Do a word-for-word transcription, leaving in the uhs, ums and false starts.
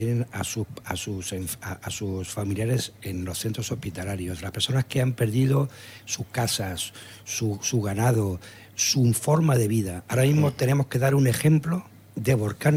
a sus, a, sus, a, a sus familiares en los centros hospitalarios, las personas que han perdido sus casas, su, su ganado, su forma de vida. Ahora mismo tenemos que dar un ejemplo de volcar